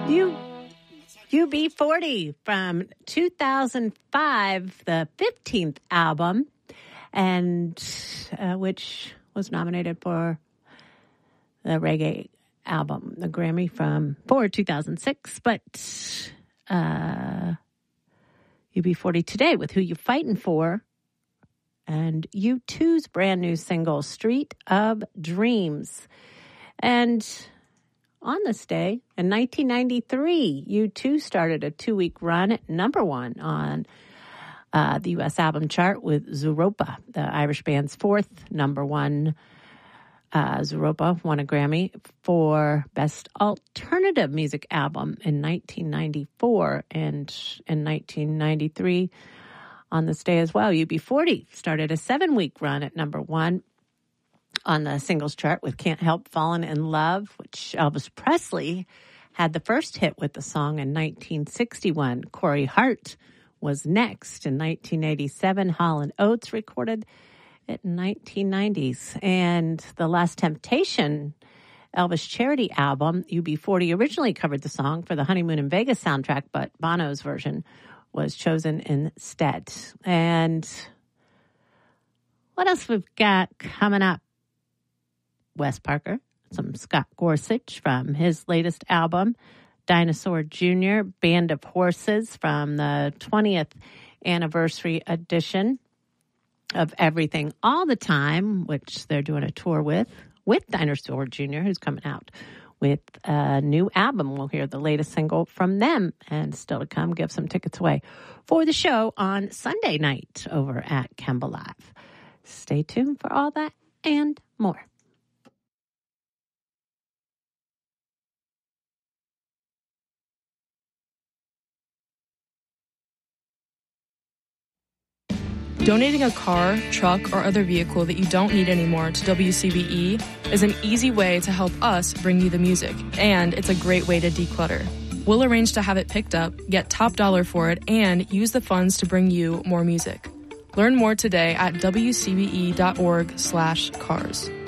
UB40 from 2005, the 15th album, and which was nominated for the reggae album, the Grammy for 2006. But UB40 today with Who You Fightin' For, and U2's brand new single, Street of Dreams. And on this day, in 1993, U2 started a 2-week run at #1 on the U.S. album chart with Zooropa, the Irish band's fourth #1. Zooropa won a Grammy for Best Alternative Music Album in 1994, and in 1993, on this day as well, UB40 started a 7-week run at #1 on the singles chart with Can't Help Falling in Love, which Elvis Presley had the first hit with the song in 1961. Corey Hart was next in 1987. Hall & Oates recorded it in 1990s. And the Last Temptation, Elvis charity album, UB40 originally covered the song for the Honeymoon in Vegas soundtrack, but Bono's version was chosen instead. And what else we've got coming up? Wes Parker, some Scott Gorsuch from his latest album, Dinosaur Jr., Band of Horses from the 20th anniversary edition of Everything All the Time, which they're doing a tour with Dinosaur Jr., who's coming out with a new album. We'll hear the latest single from them, and still to come, give some tickets away for the show on Sunday night over at Kemba Live. Stay tuned for all that and more. Donating a car, truck, or other vehicle that you don't need anymore to WCBE is an easy way to help us bring you the music, and it's a great way to declutter. We'll arrange to have it picked up, get top dollar for it, and use the funds to bring you more music. Learn more today at WCBE.org/cars.